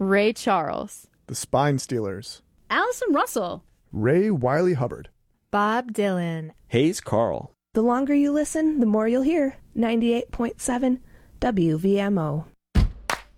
Ray Charles, The Spine Stealers, Allison Russell, Ray Wiley Hubbard, Bob Dylan, Hayes Carl. The longer you listen, the more you'll hear. 98.7 WVMO.